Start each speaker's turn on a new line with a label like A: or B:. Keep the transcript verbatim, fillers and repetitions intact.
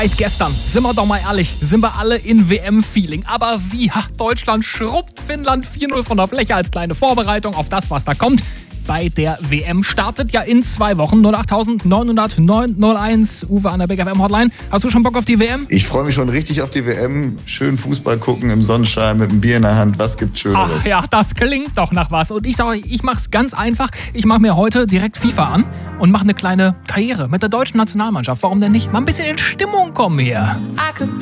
A: Seit gestern, sind wir doch mal ehrlich, sind wir alle in W M-Feeling. Aber wie? Ha, Deutschland schrubbt Finnland vier null von der Fläche als kleine Vorbereitung auf das, was da kommt. Bei der W M startet ja in zwei Wochen. null acht neun null neun null eins, Uwe an der Big F M Hotline. Hast du schon Bock auf die W M?
B: Ich freue mich schon richtig auf die W M. Schön Fußball gucken im Sonnenschein mit einem Bier in der Hand. Was gibt's Schöneres?
A: Ach ja, das klingt doch nach was. Und ich sage euch, ich mach's ganz einfach. Ich mache mir heute direkt FIFA an und mache eine kleine Karriere mit der deutschen Nationalmannschaft. Warum denn nicht? Mal ein bisschen in Stimmung kommen hier.